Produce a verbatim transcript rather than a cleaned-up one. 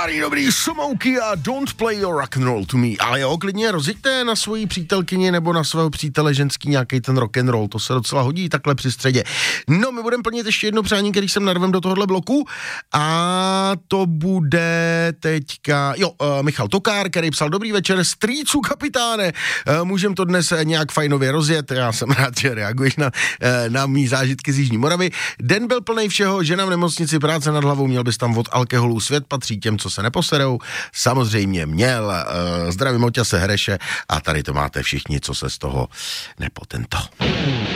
Dobrý, dobrý, Somouky a Don't Play Your Rock and Roll to Me. Ale jo, klidně rozjeďte na svoji přítelkyni nebo na svého přítele ženský nějaký ten rock and roll, to se docela hodí takhle při středě. No, my budeme plnit ještě jedno přání, který jsem narvem do tohohle bloku a to bude teďka, jo, uh, Michal Tokár, který psal: dobrý večer, strýcu kapitáne, uh, můžem to dnes nějak fajnově rozjet, já jsem rád, že reaguješ na, uh, na mý zážitky z Jižní Moravy. Den byl plnej všeho, žena v nemocnici, práce nad hlavou, měl bys tam od alkoholu, svět patří těm, co se neposerou, samozřejmě měl, uh, zdravím Oťa se Hreše a tady to máte všichni, co se z toho nepotento.